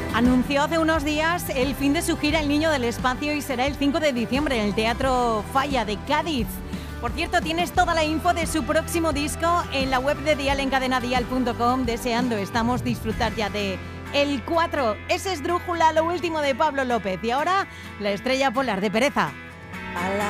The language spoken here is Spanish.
Anunció hace unos días el fin de su gira El Niño del Espacio y será el 5 de diciembre en el Teatro Falla de Cádiz. Por cierto, tienes toda la info de su próximo disco en la web de Dial en cadenadial.com. Deseando estamos disfrutar ya de El 4. Ese es Drújula, lo último de Pablo López. Y ahora, La Estrella Polar de Pereza.